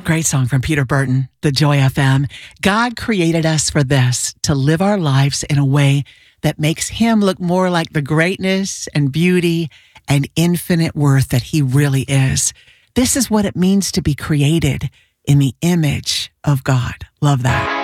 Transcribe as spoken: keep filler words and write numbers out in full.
Great song from Peter Burton, The Joy F M. God created us for this, to live our lives in a way that makes him look more like the greatness and beauty and infinite worth that he really is. This is what it means to be created in the image of God. Love that.